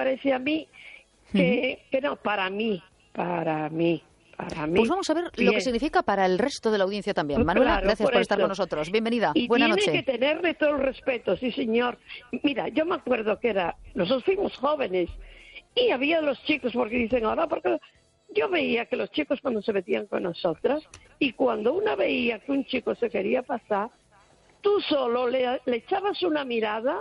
parece a mí que no, para mí. Pues vamos a ver lo que significa para el resto de la audiencia también. Manuela, gracias por estar con nosotros. Bienvenida. Buena noche. Y tiene que tenerle todo el respeto, sí, señor. Mira, yo me acuerdo que nosotros fuimos jóvenes y había los chicos, porque dicen ahora, porque yo veía que los chicos cuando se metían con nosotras y cuando una veía que un chico se quería pasar, tú solo le echabas una mirada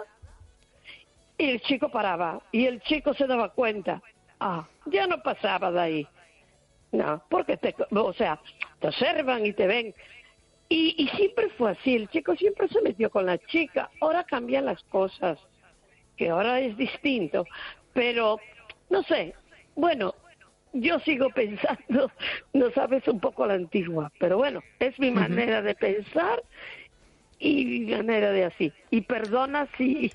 y el chico paraba y el chico se daba cuenta. Ya no pasaba de ahí. No, porque te observan y te ven. Y siempre fue así, el chico siempre se metió con la chica. Ahora cambian las cosas, que ahora es distinto. Pero, no sé, bueno, yo sigo pensando, no sabes, un poco a la antigua. Pero bueno, es mi manera de pensar y mi manera de así. Y perdona si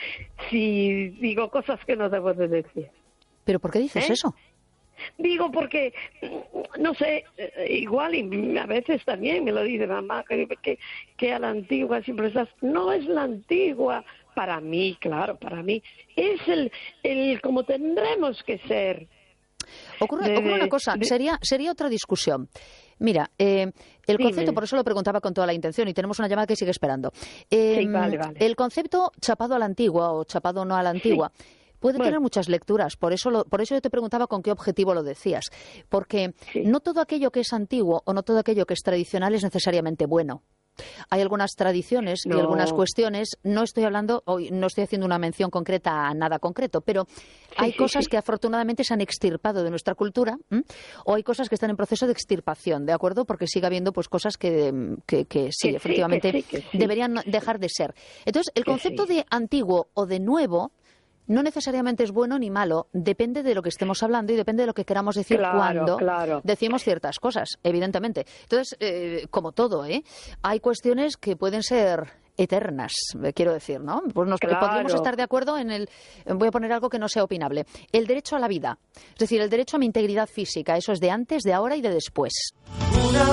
digo cosas que no debo de decir. ¿Pero por qué dices eso? Digo porque, no sé, igual y a veces también me lo dice mamá, que a la antigua siempre estás. No es la antigua, para mí, claro, para mí. Es el como tendremos que ser. Ocurre una cosa, sería otra discusión. Mira, el concepto, por eso lo preguntaba con toda la intención, y tenemos una llamada que sigue esperando. Vale. El concepto chapado a la antigua o chapado no a la antigua puede tener muchas lecturas, por eso yo te preguntaba con qué objetivo lo decías, porque no todo aquello que es antiguo o no todo aquello que es tradicional es necesariamente bueno. Hay algunas tradiciones y algunas cuestiones, no estoy haciendo una mención concreta a nada concreto, pero hay cosas que afortunadamente se han extirpado de nuestra cultura, o hay cosas que están en proceso de extirpación, ¿de acuerdo? Porque sigue habiendo pues cosas que efectivamente deberían dejar de ser. Entonces, el concepto de antiguo o de nuevo no necesariamente es bueno ni malo, depende de lo que estemos hablando y depende de lo que queramos decir cuando decimos ciertas cosas, evidentemente. Entonces, como todo, hay cuestiones que pueden ser eternas, quiero decir, ¿no? Pues podríamos estar de acuerdo voy a poner algo que no sea opinable, el derecho a la vida, es decir, el derecho a mi integridad física, eso es de antes, de ahora y de después.